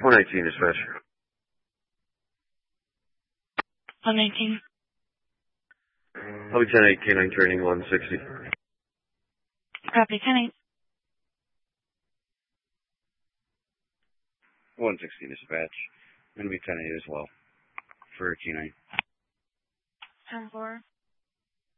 119 dispatch. 119. I'll be 10-8, K9 training 160. Copy, 10-8. 160 dispatch. I'm going to be 10-8 as well for K9. 10-4.